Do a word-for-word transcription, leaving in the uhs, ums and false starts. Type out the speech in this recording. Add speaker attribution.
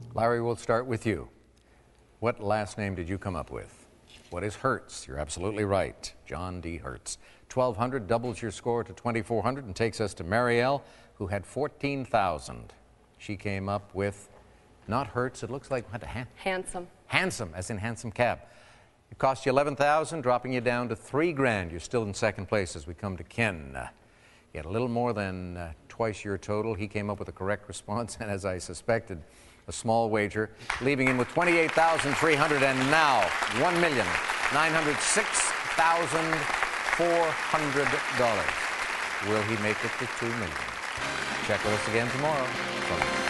Speaker 1: Larry, we'll start with you. What last name did you come up with? What is Hertz? You're absolutely right. John D. Hertz. twelve hundred doubles your score to twenty-four hundred and takes us to Marielle, who had fourteen thousand. She came up with not Hertz, it looks like what? Han
Speaker 2: Handsome.
Speaker 1: Handsome, as in handsome cab. It cost you eleven thousand, dropping you down to three grand. You're still in second place as we come to Ken. Uh, you had a little more than uh, twice your total. He came up with a correct response, and as I suspected, a small wager, leaving him with twenty-eight thousand three hundred, and now one million nine hundred six thousand four hundred dollars. Will he make it to two million? Check with us again tomorrow. Bye.